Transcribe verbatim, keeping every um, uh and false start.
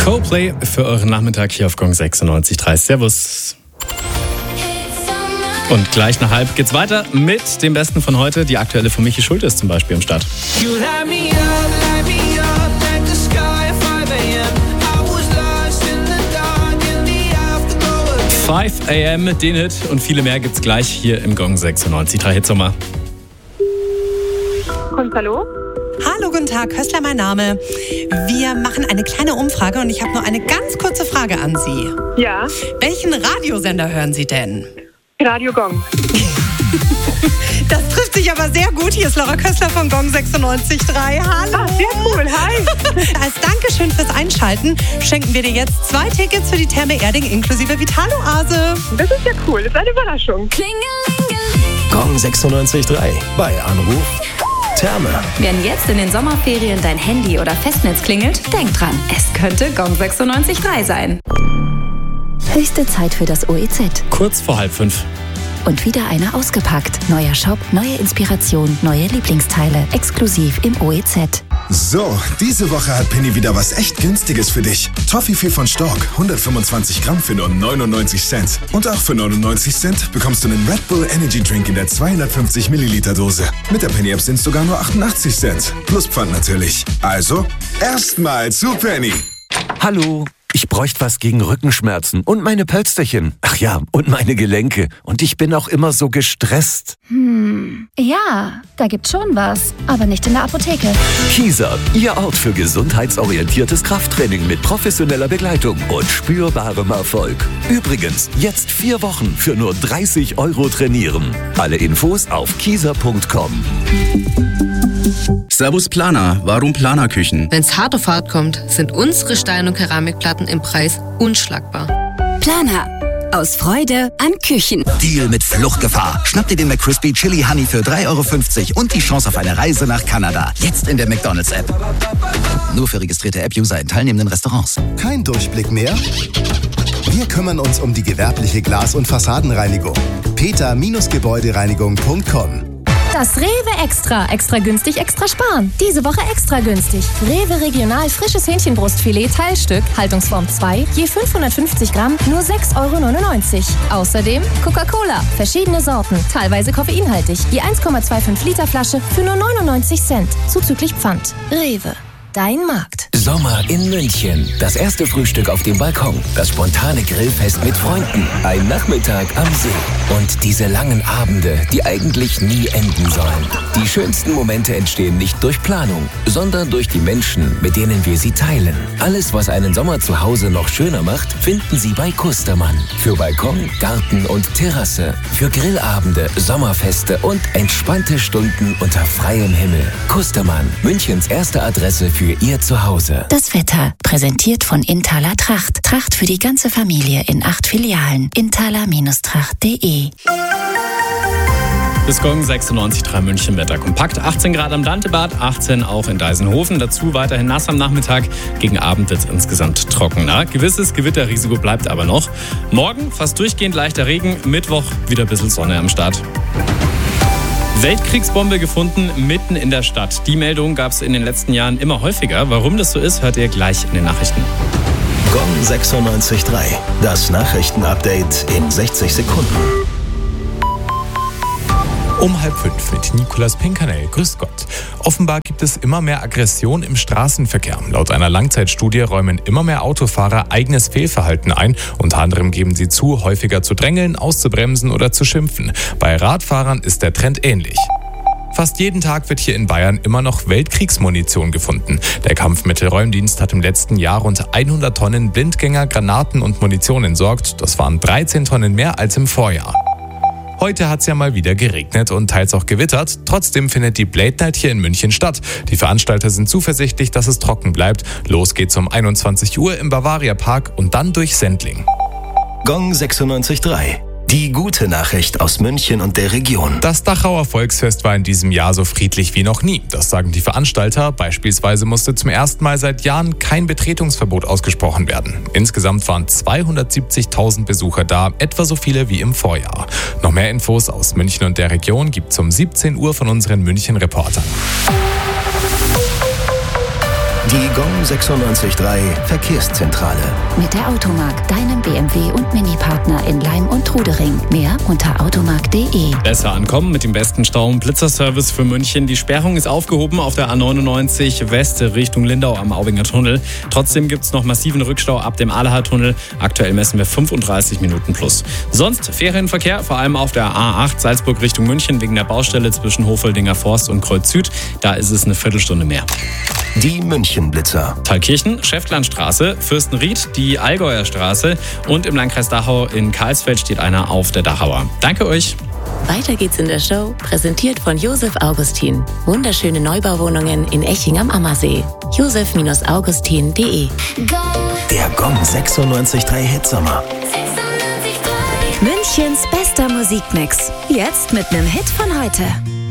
Coldplay für euren Nachmittag hier auf Gong sechsundneunzig Komma drei. Servus. Und gleich nach halb geht's weiter mit dem Besten von heute. Die aktuelle von Michi Schulte ist zum Beispiel am Start. five a.m. den Hit und viele mehr gibt's gleich hier im Gong sechsundneunzig Komma drei Hitsommer. Und hallo? Hallo, guten Tag, Hössler mein Name. Wir machen eine kleine Umfrage und ich habe nur eine ganz kurze Frage an Sie. Ja? Welchen Radiosender hören Sie denn? Radio Gong. Das trifft sich aber sehr gut. Hier ist Laura Kössler von Gong sechsundneunzig Komma drei. Hallo. Ah, sehr cool. Hi. Als Dankeschön fürs Einschalten schenken wir dir jetzt zwei Tickets für die Therme Erding inklusive Vitaloase. Das ist ja cool. Das ist eine Überraschung. Gong sechsundneunzig Komma drei. Bei Anruf Therme. Wenn jetzt in den Sommerferien dein Handy oder Festnetz klingelt, denk dran, es könnte Gong sechsundneunzig Komma drei sein. Höchste Zeit für das O E Z. Kurz vor halb fünf. Und wieder einer ausgepackt. Neuer Shop, neue Inspiration, neue Lieblingsteile. Exklusiv im O E Z. So, diese Woche hat Penny wieder was echt Günstiges für dich. Toffifee von Stork, hundertfünfundzwanzig Gramm für nur neunundneunzig Cent. Und auch für neunundneunzig Cent bekommst du einen Red Bull Energy Drink in der zweihundertfünfzig Milliliter Dose. Mit der Penny App sind es sogar nur achtundachtzig Cent. Plus Pfand natürlich. Also, erstmal zu Penny. Hallo, ich bräuchte was gegen Rückenschmerzen und meine Pölsterchen. Ach ja, und meine Gelenke. Und ich bin auch immer so gestresst. Hm, ja, da gibt's schon was, aber nicht in der Apotheke. Kieser, Ihr Ort für gesundheitsorientiertes Krafttraining mit professioneller Begleitung und spürbarem Erfolg. Übrigens, jetzt vier Wochen für nur dreißig Euro trainieren. Alle Infos auf kieser punkt com. Servus Planer, warum Planerküchen? Wenn's hart auf hart kommt, sind unsere Stein- und Keramikplatten im Preis unschlagbar. Planer. Aus Freude an Küchen. Deal mit Fluchtgefahr. Schnapp dir den McCrispy Chili Honey für drei Euro fünfzig und die Chance auf eine Reise nach Kanada. Jetzt in der McDonald's-App. Nur für registrierte App-User in teilnehmenden Restaurants. Kein Durchblick mehr? Wir kümmern uns um die gewerbliche Glas- und Fassadenreinigung. peter Gebäudereinigung punkt com. Das Rewe Extra. Extra günstig, extra sparen. Diese Woche extra günstig. Rewe Regional frisches Hähnchenbrustfilet Teilstück, Haltungsform zwei, je fünfhundertfünfzig Gramm, nur sechs Euro neunundneunzig. Außerdem Coca-Cola, verschiedene Sorten, teilweise koffeinhaltig, je eins Komma fünfundzwanzig Liter Flasche für nur neunundneunzig Cent, zuzüglich Pfand. Rewe. Dein Markt. Sommer in München. Das erste Frühstück auf dem Balkon. Das spontane Grillfest mit Freunden. Ein Nachmittag am See. Und diese langen Abende, die eigentlich nie enden sollen. Die schönsten Momente entstehen nicht durch Planung, sondern durch die Menschen, mit denen wir sie teilen. Alles, was einen Sommer zu Hause noch schöner macht, finden Sie bei Kustermann. Für Balkon, Garten und Terrasse. Für Grillabende, Sommerfeste und entspannte Stunden unter freiem Himmel. Kustermann. Münchens erste Adresse für Für Ihr Zuhause. Das Wetter, präsentiert von Inthaler Tracht. Tracht für die ganze Familie in acht Filialen. inthaler Tracht punkt de. Bis Gong sechsundneunzig Komma drei München Wetter kompakt. achtzehn Grad am Dantebad, achtzehn auch in Deisenhofen. Dazu weiterhin nass am Nachmittag. Gegen Abend wird es insgesamt trockener. Gewisses Gewitterrisiko bleibt aber noch. Morgen fast durchgehend leichter Regen. Mittwoch wieder ein bisschen Sonne am Start. Weltkriegsbombe gefunden mitten in der Stadt. Die Meldung gab es in den letzten Jahren immer häufiger. Warum das so ist, hört ihr gleich in den Nachrichten. Gong sechsundneunzig Komma drei. Das Nachrichtenupdate in sechzig Sekunden. Um halb fünf mit Nicolas Pinkanel. Grüß Gott. Offenbar gibt es immer mehr Aggression im Straßenverkehr. Laut einer Langzeitstudie räumen immer mehr Autofahrer eigenes Fehlverhalten ein. Unter anderem geben sie zu, häufiger zu drängeln, auszubremsen oder zu schimpfen. Bei Radfahrern ist der Trend ähnlich. Fast jeden Tag wird hier in Bayern immer noch Weltkriegsmunition gefunden. Der Kampfmittelräumdienst hat im letzten Jahr rund hundert Tonnen Blindgänger, Granaten und Munition entsorgt. Das waren dreizehn Tonnen mehr als im Vorjahr. Heute hat es ja mal wieder geregnet und teils auch gewittert. Trotzdem findet die Blade Night hier in München statt. Die Veranstalter sind zuversichtlich, dass es trocken bleibt. Los geht's um einundzwanzig Uhr im Bavaria Park und dann durch Sendling. Gong sechsundneunzig Komma drei. Die gute Nachricht aus München und der Region. Das Dachauer Volksfest war in diesem Jahr so friedlich wie noch nie. Das sagen die Veranstalter. Beispielsweise musste zum ersten Mal seit Jahren kein Betretungsverbot ausgesprochen werden. Insgesamt waren zweihundertsiebzigtausend Besucher da, etwa so viele wie im Vorjahr. Noch mehr Infos aus München und der Region gibt's um siebzehn Uhr von unseren München-Reportern. Die Gong sechsundneunzig Komma drei Verkehrszentrale. Mit der Automark, deinem B M W und Mini-Partner in Leim und Trudering. Mehr unter automark punkt de. Besser ankommen mit dem besten Stau- und Blitzerservice für München. Die Sperrung ist aufgehoben auf der A neunundneunzig West Richtung Lindau am Aubinger Tunnel. Trotzdem gibt es noch massiven Rückstau ab dem Aaleher Tunnel. Aktuell messen wir fünfunddreißig Minuten plus. Sonst Ferienverkehr, vor allem auf der A acht Salzburg Richtung München wegen der Baustelle zwischen Hofeldinger Forst und Kreuz Süd. Da ist es eine Viertelstunde mehr. Die München-Blitzer. Thalkirchen, Schäftlarnstraße, Fürstenried, die Allgäuer Straße und im Landkreis Dachau in Karlsfeld steht einer auf der Dachauer. Danke euch. Weiter geht's in der Show, präsentiert von Josef Augustin. Wunderschöne Neubauwohnungen in Eching am Ammersee. josef Augustin punkt de. Der Gong sechsundneunzig Komma drei Hitsommer. Münchens bester Musikmix. Jetzt mit einem Hit von heute.